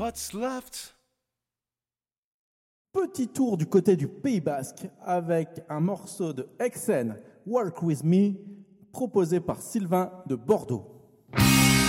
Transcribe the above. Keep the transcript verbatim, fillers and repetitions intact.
what's left. Petit tour du côté du Pays Basque avec un morceau de Exen, Walk With Me, proposé par Sylvain de Bordeaux.